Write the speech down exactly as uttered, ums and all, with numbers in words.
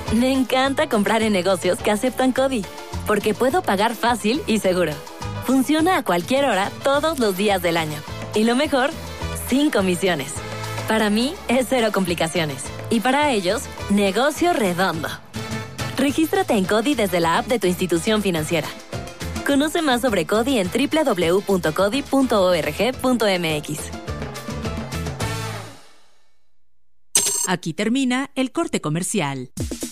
Me encanta comprar en negocios que aceptan CODI, porque puedo pagar fácil y seguro. Funciona a cualquier hora, todos los días del año. Y lo mejor, sin comisiones. Para mí, es cero complicaciones. Y para ellos, negocio redondo. Regístrate en CODI desde la app de tu institución financiera. Conoce más sobre CODI en doble u doble u doble u punto codi punto org punto m x. Aquí termina el corte comercial.